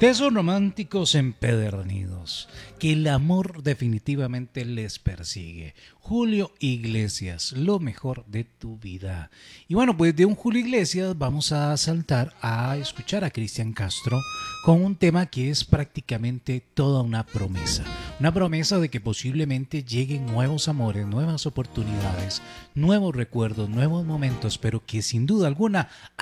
De esos románticos empedernidos, que el amor definitivamente les persigue. Julio Iglesias, lo mejor de tu vida. Y bueno, pues de un Julio Iglesias vamos a saltar a escuchar a Cristian Castro con un tema que es prácticamente toda una promesa. Una promesa de que posiblemente lleguen nuevos amores, nuevas oportunidades, nuevos recuerdos, nuevos momentos, pero que sin duda alguna